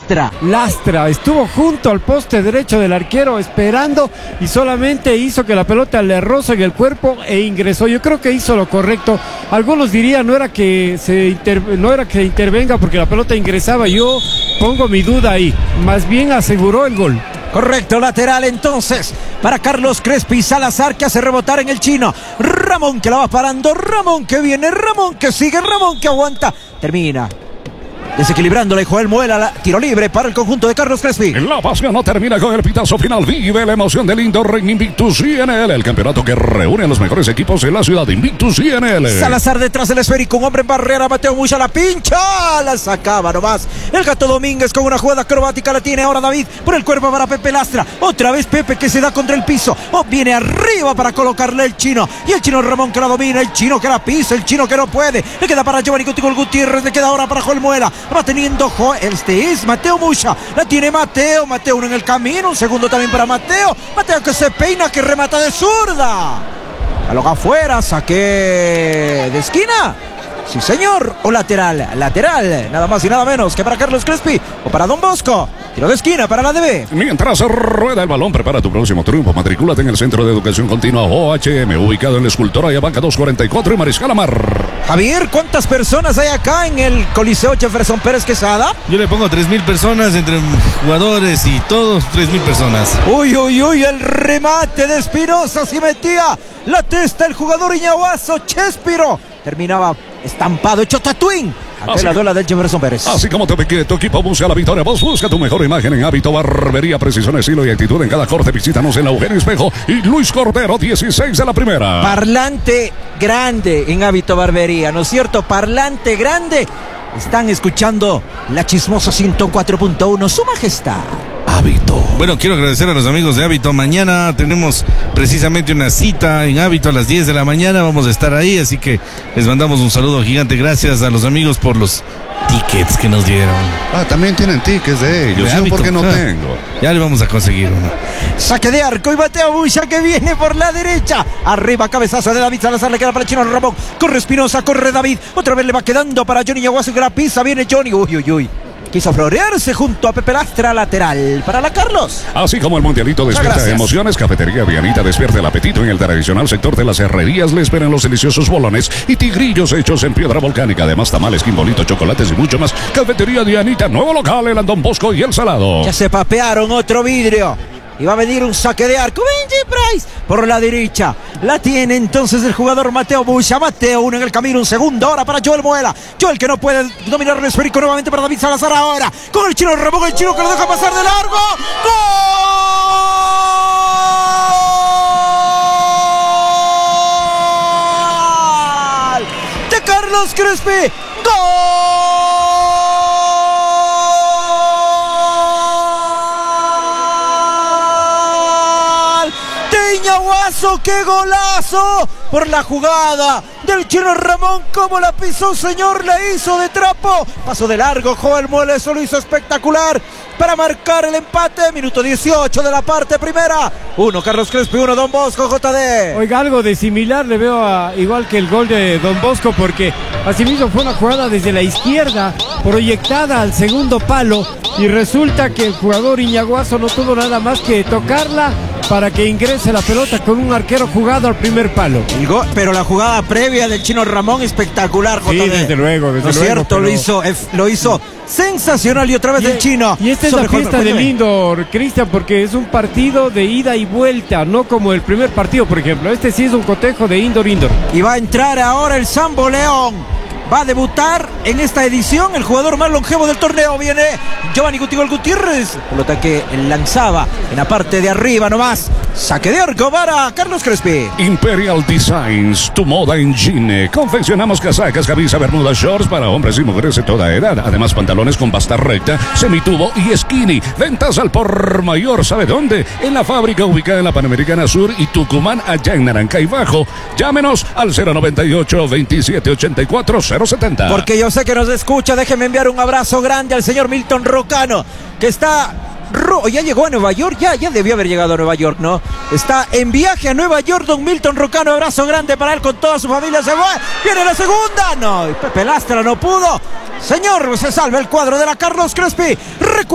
Lastra estuvo junto al poste derecho del arquero esperando y solamente hizo que la pelota le rozó en el cuerpo e ingresó. Yo creo que hizo lo correcto. Algunos dirían no era que intervenga porque la pelota ingresaba. Yo pongo mi duda ahí. Más bien aseguró el gol. Correcto, lateral entonces para Carlos Crespi. Salazar que hace rebotar en el chino. Ramón que la va parando. Ramón que viene. Ramón que sigue. Ramón que aguanta. Termina desequilibrándola y Joel Muela, tiro libre para el conjunto de Carlos Crespi. La pasión no termina con el pitazo final. Vive la emoción del indoor en Invictus INL, el campeonato que reúne a los mejores equipos en la ciudad. Invictus INL. Salazar detrás del esférico, un hombre en barrera. Mateo Mucha la pincha, la sacaba nomás. El Gato Domínguez con una jugada acrobática la tiene ahora David por el cuerpo para Pepe Lastra. Otra vez Pepe que se da contra el piso. Viene arriba para colocarle el chino. Y el chino Ramón que la domina, el chino que la pisa, el chino que no puede. Le queda para Giovanni Gutiérrez, le queda ahora para Joel Muela. Va teniendo es Mateo Mucha. La tiene Mateo. Mateo uno en el camino. Un segundo también para Mateo. Mateo que se peina, que remata de zurda. Aloga afuera. Saque de esquina. Sí, señor. O lateral. Lateral. Nada más y nada menos que para Carlos Crespi o para Don Bosco. Tiro de esquina para la DB. Mientras rueda el balón, prepara tu próximo triunfo. Matricúlate en el Centro de Educación Continua OHM, ubicado en la Escultora Ayabanca 244 y Mariscal Amar. Javier, ¿cuántas personas hay acá en el Coliseo Jefferson Pérez Quesada? Yo le pongo 3,000 personas entre jugadores y todos, 3,000 personas. Uy, uy, uy, el remate de Espinosa, si metía la testa el jugador Iñahuazo. Chespiro terminaba estampado, hecho tatuín. Ante la duela del Jefferson Pérez. Así como tu equipo busca la victoria, vos busca tu mejor imagen en Hábito Barbería, precisión, estilo y actitud en cada corte. Visítanos en la Eugenio Espejo y Luis Cordero 16 de la primera. Parlante grande en Hábito Barbería, ¿no es cierto? Parlante grande. Están escuchando la Chismosa 104.1, Su Majestad. Hábito. Bueno, quiero agradecer a los amigos de Hábito. Mañana tenemos precisamente una cita en Hábito a las 10 de la mañana. Vamos a estar ahí, así que les mandamos un saludo gigante. Gracias a los amigos por los tickets que nos dieron. También tienen tickets de ellos. ¿Yo por qué no tengo? Ya le vamos a conseguir uno. Saque de arco y Mateo Mucha que viene por la derecha. Arriba, cabezazo de David Salazar, le queda para el chino Ramón. Corre Espinosa, corre David. Otra vez le va quedando para Johnny Yaguazo que la pisa. Viene Johnny. Uy, uy, uy. Quiso florearse junto a Pepe Lastra, lateral para la Carlos. Así como el Mundialito despierta emociones, Cafetería Dianita despierta el apetito. En el tradicional sector de las herrerías le esperan los deliciosos bolones y tigrillos hechos en piedra volcánica. Además, tamales, quimbolitos, chocolates y mucho más. Cafetería Dianita, nuevo local, el Don Bosco y el Salado. Ya se papearon otro vidrio. Y va a venir un saque de arco. Benji Price por la derecha. La tiene entonces el jugador Mateo Mucha. Mateo, uno en el camino, un segundo. Ahora para Joel Muela. Joel que no puede dominar el esférico nuevamente para David Salazar. Ahora con el chino Ramón. El chino que lo deja pasar de largo. ¡Gol! De Carlos Crespi. ¡Gol! Iñahuazo, qué golazo por la jugada del chino Ramón, como la pisó, señor, la hizo de trapo, paso de largo, Joel Muela, eso lo hizo espectacular para marcar el empate, minuto 18 de la parte primera, 1 Carlos Crespi, 1 Don Bosco, JD. Oiga, algo de similar le veo igual que el gol de Don Bosco, porque asimismo fue una jugada desde la izquierda, proyectada al segundo palo, y resulta que el jugador Iñahuazo no tuvo nada más que tocarla para que ingrese la pelota con un arquero jugado al primer palo. Pero la jugada previa del chino Ramón espectacular, JD. Sí, desde luego, ¿no es cierto? Pero... lo hizo sensacional y otra vez del chino. Y esta es la fiesta del indoor, Cristian, porque es un partido de ida y vuelta, no como el primer partido, por ejemplo. Este sí es un cotejo de indoor. Y va a entrar ahora el Sambo León. Va a debutar en esta edición el jugador más longevo del torneo. Viene Giovanni Gutiérrez. Pelota que lanzaba en la parte de arriba nomás. Saque de arco para Carlos Crespi. Imperial Designs, tu moda en jean. Confeccionamos casacas, camisa, bermudas, shorts para hombres y mujeres de toda edad. Además, pantalones con basta recta, semitubo y skinny. Ventas al por mayor, ¿sabe dónde? En la fábrica ubicada en la Panamericana Sur y Tucumán, allá en Naranjay Bajo. Llámenos al 098 27 84 070. Porque yo sé que nos escucha, déjeme enviar un abrazo grande al señor Milton Rocano, que está... ya llegó a Nueva York, ya debió haber llegado a Nueva York, ¿no? Está en viaje a Nueva York, don Milton Rocano, abrazo grande para él con toda su familia. Se va, viene la segunda, no, y Pepe Lastra no pudo. Señor, se salva el cuadro de la Carlos Crespi.